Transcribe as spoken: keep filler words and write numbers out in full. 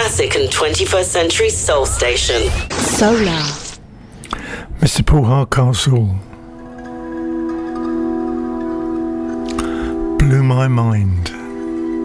classic and twenty-first century soul station. Solar. Mister Paul Hardcastle blew my mind.